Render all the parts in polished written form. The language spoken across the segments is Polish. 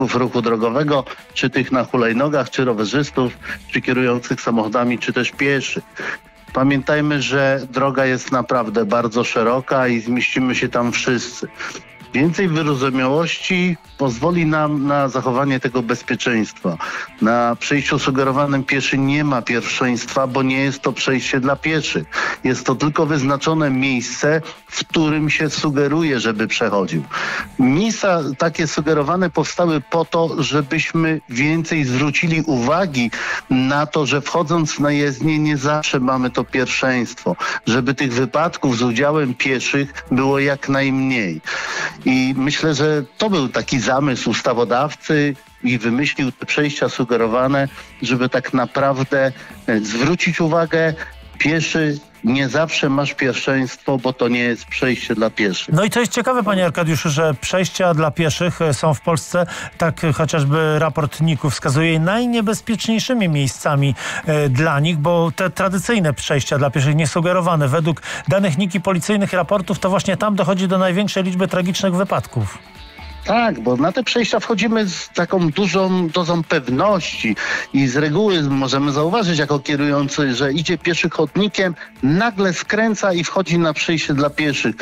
uczestników ruchu drogowego, czy tych na hulajnogach, czy rowerzystów, czy kierujących samochodami, czy też pieszych. Pamiętajmy, że droga jest naprawdę bardzo szeroka i zmieścimy się tam wszyscy. Więcej wyrozumiałości pozwoli nam na zachowanie tego bezpieczeństwa. Na przejściu sugerowanym pieszy nie ma pierwszeństwa, bo nie jest to przejście dla pieszych. Jest to tylko wyznaczone miejsce, w którym się sugeruje, żeby przechodził. Miejsca takie sugerowane powstały po to, żebyśmy więcej zwrócili uwagi na to, że wchodząc na jezdnię nie zawsze mamy to pierwszeństwo. Żeby tych wypadków z udziałem pieszych było jak najmniej. I myślę, że to był taki zamysł ustawodawcy i wymyślił te przejścia sugerowane, żeby tak naprawdę zwrócić uwagę, pieszy nie zawsze masz pierwszeństwo, bo to nie jest przejście dla pieszych. No i to jest ciekawe, panie Arkadiuszu, że przejścia dla pieszych są w Polsce, tak chociażby raport NIK-u wskazuje, najniebezpieczniejszymi miejscami dla nich, bo te tradycyjne przejścia dla pieszych, niesugerowane, według danych NIK i policyjnych raportów, to właśnie tam dochodzi do największej liczby tragicznych wypadków. Tak, bo na te przejścia wchodzimy z taką dużą dozą pewności i z reguły możemy zauważyć jako kierujący, że idzie pieszy chodnikiem, nagle skręca i wchodzi na przejście dla pieszych.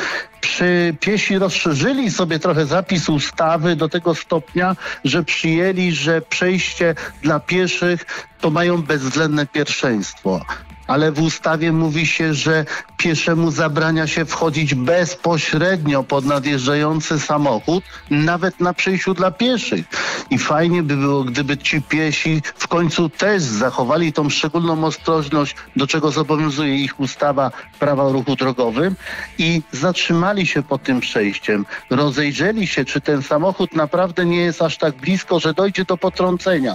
Piesi rozszerzyli sobie trochę zapis ustawy do tego stopnia, że przyjęli, że przejście dla pieszych to mają bezwzględne pierwszeństwo. Ale w ustawie mówi się, że pieszemu zabrania się wchodzić bezpośrednio pod nadjeżdżający samochód, nawet na przejściu dla pieszych. I fajnie by było, gdyby ci piesi w końcu też zachowali tą szczególną ostrożność, do czego zobowiązuje ich ustawa Prawa o ruchu drogowym i zatrzymali się pod tym przejściem, rozejrzeli się, czy ten samochód naprawdę nie jest aż tak blisko, że dojdzie do potrącenia.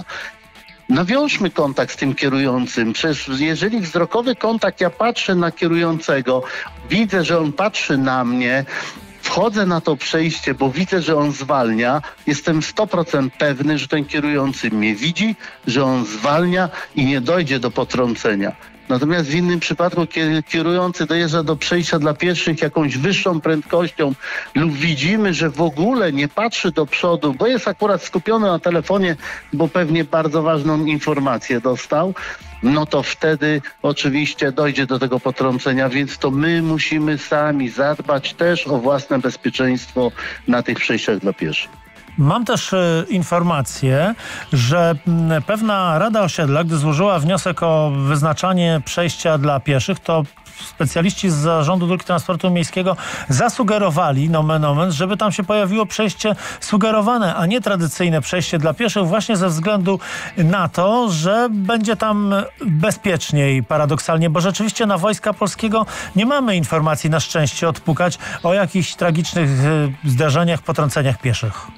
Nawiążmy kontakt z tym kierującym. Przecież jeżeli wzrokowy kontakt, ja patrzę na kierującego, widzę, że on patrzy na mnie, wchodzę na to przejście, bo widzę, że on zwalnia, jestem 100% pewny, że ten kierujący mnie widzi, że on zwalnia i nie dojdzie do potrącenia. Natomiast w innym przypadku kierujący dojeżdża do przejścia dla pieszych jakąś wyższą prędkością lub widzimy, że w ogóle nie patrzy do przodu, bo jest akurat skupiony na telefonie, bo pewnie bardzo ważną informację dostał, no to wtedy oczywiście dojdzie do tego potrącenia, więc to my musimy sami zadbać też o własne bezpieczeństwo na tych przejściach dla pieszych. Mam też informację, że pewna rada osiedla, gdy złożyła wniosek o wyznaczanie przejścia dla pieszych, to specjaliści z Zarządu Dróg Transportu Miejskiego zasugerowali, nomen omen, żeby tam się pojawiło przejście sugerowane, a nie tradycyjne przejście dla pieszych, właśnie ze względu na to, że będzie tam bezpieczniej paradoksalnie, bo rzeczywiście na Wojska Polskiego nie mamy informacji na szczęście odpukać o jakichś tragicznych zdarzeniach, potrąceniach pieszych.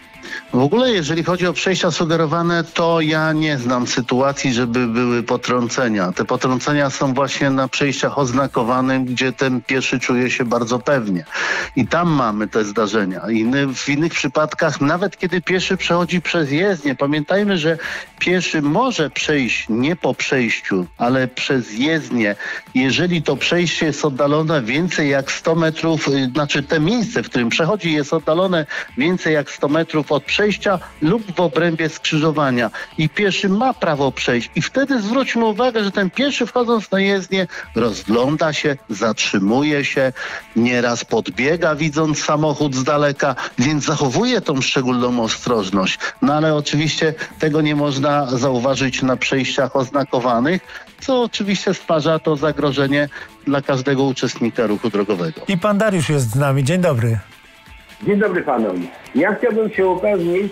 W ogóle jeżeli chodzi o przejścia sugerowane, to ja nie znam sytuacji, żeby były potrącenia. Te potrącenia są właśnie na przejściach oznakowanych, gdzie ten pieszy czuje się bardzo pewnie. I tam mamy te zdarzenia. W innych przypadkach, nawet kiedy pieszy przechodzi przez jezdnię, pamiętajmy, że pieszy może przejść nie po przejściu, ale przez jezdnię. Jeżeli to przejście jest oddalone więcej jak 100 metrów, znaczy te miejsce, w którym przechodzi, jest oddalone więcej jak 100 metrów od przejścia lub w obrębie skrzyżowania i pieszy ma prawo przejść i wtedy zwróćmy uwagę, że ten pieszy wchodząc na jezdnię rozgląda się, zatrzymuje się, nieraz podbiega widząc samochód z daleka, więc zachowuje tą szczególną ostrożność. No ale oczywiście tego nie można zauważyć na przejściach oznakowanych, co oczywiście stwarza to zagrożenie dla każdego uczestnika ruchu drogowego. I pan Dariusz jest z nami. Dzień dobry. Dzień dobry panom. Ja chciałbym się upewnić,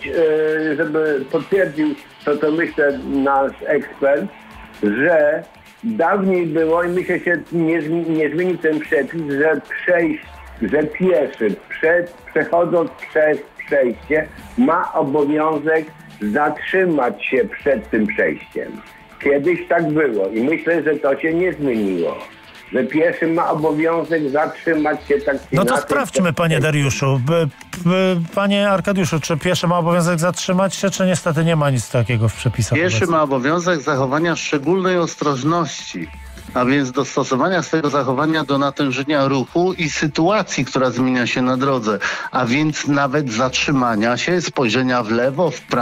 żeby potwierdził to, co myślę nasz ekspert, że dawniej było i myślę się nie zmienił ten przepis, że pieszy przechodząc przez przejście ma obowiązek zatrzymać się przed tym przejściem. Kiedyś tak było i myślę, że to się nie zmieniło. Że pieszy ma obowiązek zatrzymać się tak. No to sprawdźmy, panie Dariuszu. Panie Arkadiuszu, czy pieszy ma obowiązek zatrzymać się, czy niestety nie ma nic takiego w przepisach? Pieszy ma obowiązek zachowania szczególnej ostrożności. a więc dostosowania swojego zachowania do natężenia ruchu i sytuacji, która zmienia się na drodze, a więc nawet zatrzymania się, spojrzenia w lewo, w prawo,